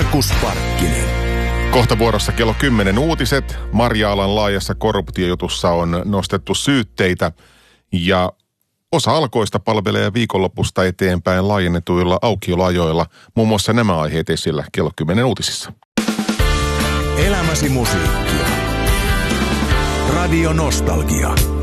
Markus Parkkinen. Kohta vuorossa kello 10 uutiset. Marja-alan laajassa korruptiojutussa on nostettu syytteitä ja osa alkoista palvelee viikonlopusta eteenpäin laajennetuilla aukioloajoilla. Muun muassa nämä aiheet esillä kello 10 uutisissa. Elämäsi musiikkia. Radio Nostalgia.